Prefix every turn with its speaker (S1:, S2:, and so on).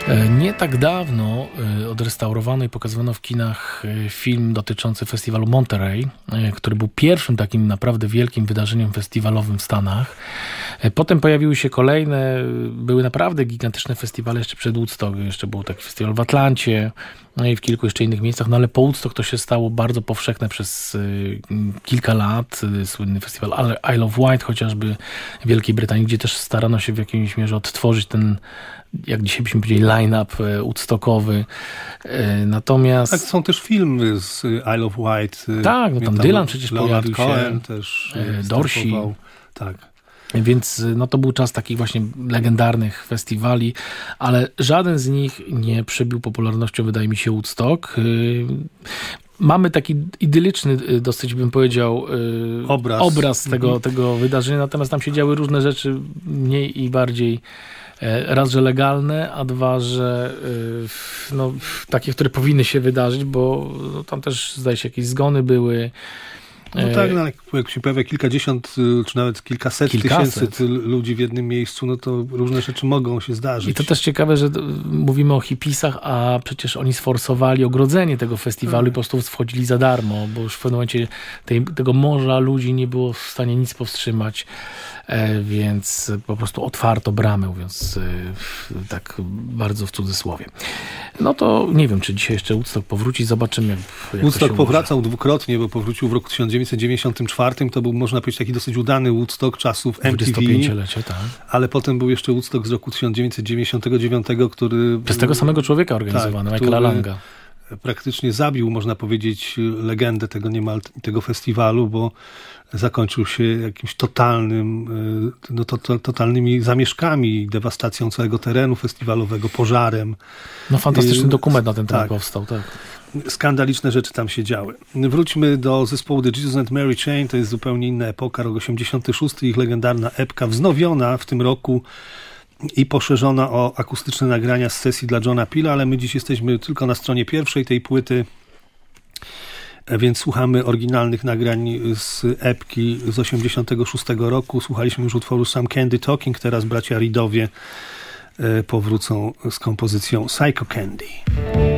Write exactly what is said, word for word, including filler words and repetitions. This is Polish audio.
S1: Nie tak dawno odrestaurowano i pokazywano w kinach film dotyczący festiwalu Monterey, który był pierwszym takim naprawdę wielkim wydarzeniem festiwalowym w Stanach. Potem pojawiły się kolejne, były naprawdę gigantyczne festiwale jeszcze przed Woodstock. Jeszcze był taki festiwal w Atlancie, no i w kilku jeszcze innych miejscach, no ale po Woodstock to się stało bardzo powszechne przez y, kilka lat. Y, słynny festiwal Isle of Wight chociażby w Wielkiej Brytanii, gdzie też starano się w jakiejś mierze odtworzyć ten, jak dzisiaj byśmy powiedzieli, line-up y, woodstockowy. Y, natomiast...
S2: Tak, są też filmy z Isle of Wight. Y,
S1: tak, no tam Dylan przecież
S2: Leonard
S1: pojawił
S2: Cohen
S1: się.
S2: też
S1: y, Dorsey.
S2: Tak.
S1: Więc no to był czas takich właśnie legendarnych festiwali, ale żaden z nich nie przebił popularnością, wydaje mi się, Woodstock. Mamy taki idylliczny, dosyć bym powiedział,
S2: obraz,
S1: obraz tego, tego wydarzenia, natomiast tam się działy różne rzeczy mniej i bardziej raz, że legalne, a dwa, że no, takie, które powinny się wydarzyć, bo no, tam też zdaje się jakieś zgony były.
S2: No tak, no, jak się pojawia kilkadziesiąt, czy nawet kilkaset, kilkaset tysięcy ludzi w jednym miejscu, no to różne rzeczy mogą się zdarzyć.
S1: I to też ciekawe, że mówimy o hipisach, a przecież oni sforsowali ogrodzenie tego festiwalu hmm. i po prostu wchodzili za darmo, bo już w pewnym momencie tej, tego morza ludzi nie było w stanie nic powstrzymać, e, więc po prostu otwarto bramę, mówiąc e, tak bardzo w cudzysłowie. No to nie wiem, czy dzisiaj jeszcze Woodstock powróci, zobaczymy. Jak, jak
S2: Woodstock powracał dwukrotnie, bo powrócił w roku tysiąc dziewięćset dziewięćdziesiątym czwartym, to był, można powiedzieć, taki dosyć udany Woodstock czasów M T V.
S1: dwudziestopięciolecie, tak.
S2: Ale potem był jeszcze Woodstock z roku tysiąc dziewięćset dziewięćdziesiątego dziewiątego, który...
S1: Przez tego samego człowieka organizowany, tak, Michaela Langa.
S2: Praktycznie zabił, można powiedzieć, legendę tego niemal tego festiwalu, bo zakończył się jakimś totalnym, no to, to, totalnymi zamieszkami, dewastacją całego terenu festiwalowego, pożarem.
S1: No fantastyczny I, dokument na ten temat
S2: tak.
S1: powstał, tak.
S2: Skandaliczne rzeczy tam się działy. Wróćmy do zespołu The Jesus and Mary Chain, to jest zupełnie inna epoka, rok osiemdziesiąty szósty, ich legendarna epka, wznowiona w tym roku i poszerzona o akustyczne nagrania z sesji dla Johna Peela, ale my dziś jesteśmy tylko na stronie pierwszej tej płyty, więc słuchamy oryginalnych nagrań z epki z osiemdziesiątego szóstego roku. Słuchaliśmy już utworu Some Candy Talking, teraz bracia Reedowie powrócą z kompozycją Psycho Candy.